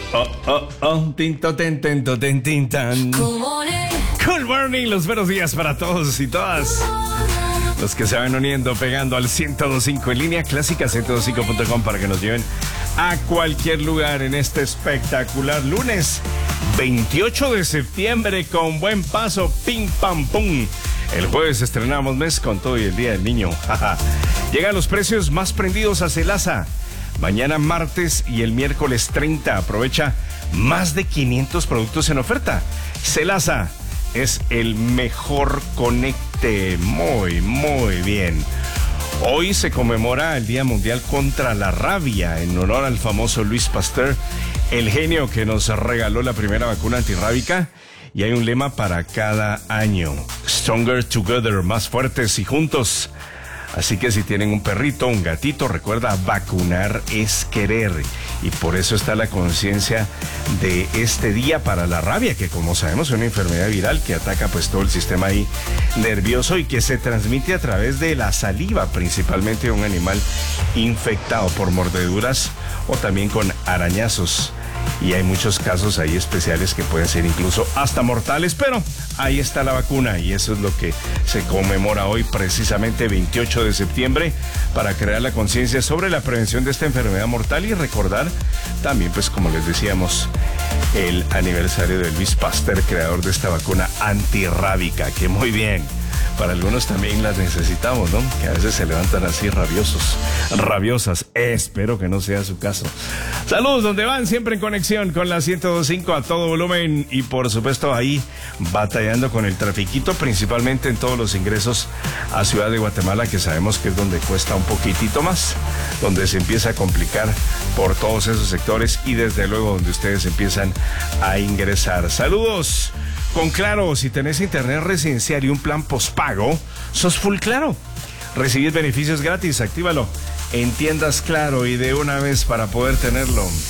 Tinto, ten, tento, ten, tin, tan. Good morning, los buenos días para todos y todas los que se van uniendo, pegando al 102.5 en línea, clásica 102.5.com para que nos lleven a cualquier lugar en este espectacular lunes 28 de septiembre con buen paso, pim pam pum. El jueves estrenamos mes con todo y el Día del Niño. Llegan los precios más prendidos a Celasa. Mañana martes y el miércoles 30. Aprovecha más de 500 productos en oferta. Celasa es el mejor conecte. Muy, muy bien. Hoy se conmemora el Día Mundial contra la Rabia en honor al famoso Louis Pasteur, el genio que nos regaló la primera vacuna antirrábica. Y hay un lema para cada año: Stronger Together, más fuertes y juntos. Así que si tienen un perrito, un gatito, recuerda, vacunar es querer. Y por eso está la conciencia de este día para la rabia, que como sabemos es una enfermedad viral que ataca pues todo el sistema ahí nervioso y que se transmite a través de la saliva, principalmente de un animal infectado por mordeduras o también con arañazos. Y hay muchos casos ahí especiales que pueden ser incluso hasta mortales, pero ahí está la vacuna y eso es lo que se conmemora hoy, precisamente 28 de septiembre, para crear la conciencia sobre la prevención de esta enfermedad mortal y recordar también, pues como les decíamos, el aniversario de Louis Pasteur, creador de esta vacuna antirrábica, que muy bien. Para algunos también las necesitamos, ¿no? Que a veces se levantan así rabiosos, rabiosas. Espero que no sea su caso. Saludos donde van, siempre en conexión con la 102.5 a todo volumen y por supuesto ahí batallando con el trafiquito, principalmente en todos los ingresos a Ciudad de Guatemala, que sabemos que es donde cuesta un poquitito más, donde se empieza a complicar por todos esos sectores y desde luego donde ustedes empiezan a ingresar. Saludos. Con Claro, si tenés internet residencial y un plan postpago, sos full Claro. Recibir beneficios gratis, actívalo en tiendas Claro y de una vez para poder tenerlo.